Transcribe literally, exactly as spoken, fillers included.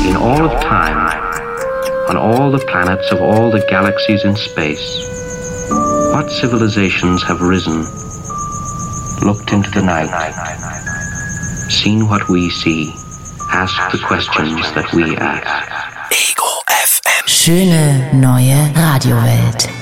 in all of time, on all the planets of all the galaxies in space, what civilizations have risen, looked into the night, seen what we see, asked the questions that we ask. Ego F M. Schöne neue Radiowelt.